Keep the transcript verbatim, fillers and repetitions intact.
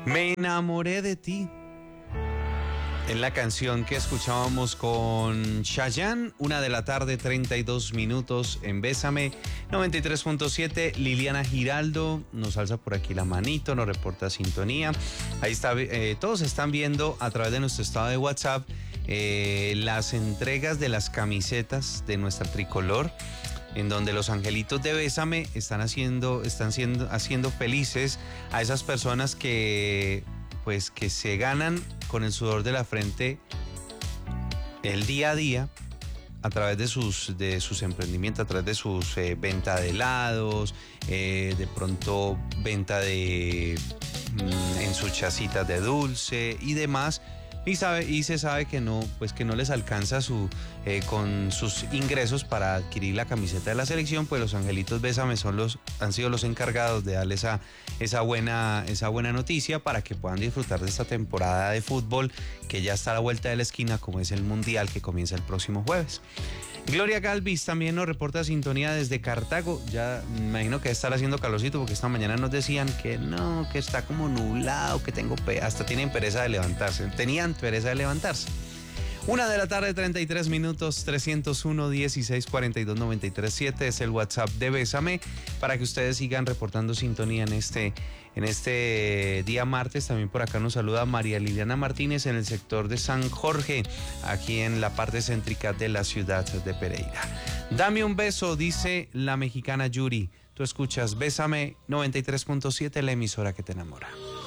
Me enamoré de ti. Es la canción que escuchábamos con Chayanne, una de la tarde, treinta y dos minutos en Bésame, noventa y tres punto siete. Liliana Giraldo nos alza por aquí la manito, nos reporta sintonía. Ahí está, eh, todos están viendo a través de nuestro estado de WhatsApp eh, las entregas de las camisetas de nuestra tricolor, en donde los angelitos de Bésame están haciendo, están siendo, haciendo felices a esas personas que, pues, que se ganan con el sudor de la frente el día a día a través de sus, de sus emprendimientos, a través de sus eh, venta de helados, eh, de pronto venta de mm, en sus chacitas de dulce y demás. Y, sabe, y se sabe que no, pues que no les alcanza su, eh, con sus ingresos para adquirir la camiseta de la selección, pues los angelitos Bésame son los, han sido los encargados de darle esa, esa, buena, esa buena noticia para que puedan disfrutar de esta temporada de fútbol que ya está a la vuelta de la esquina, como es el Mundial que comienza el próximo jueves. Gloria Galvis también nos reporta sintonía desde Cartago. Ya me imagino que debe estar haciendo calorcito porque esta mañana nos decían que no, que está como nublado, que tengo pe- hasta tienen pereza de levantarse. Tenían pereza de levantarse. Una de la tarde, treinta y tres minutos, trescientos uno, dieciséis, cuarenta y dos, noventa y tres, siete es el WhatsApp de Bésame para que ustedes sigan reportando sintonía en este, en este día martes. También por acá nos saluda María Liliana Martínez en el sector de San Jorge, aquí en la parte céntrica de la ciudad de Pereira. Dame un beso, dice la mexicana Yuri. Tú escuchas Bésame noventa y tres punto siete, la emisora que te enamora.